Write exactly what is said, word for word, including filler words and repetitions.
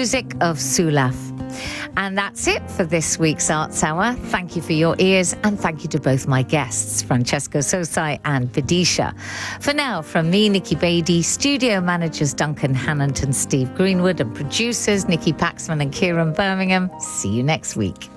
music of Sulaf. And that's it for this week's Arts Hour. Thank you for your ears, and thank you to both my guests, Francesco Sosai and Vidisha. For now, from me, Nikki Beattie, studio managers Duncan Hannant and Steve Greenwood, and producers Nikki Paxman and Kieran Birmingham. See you next week.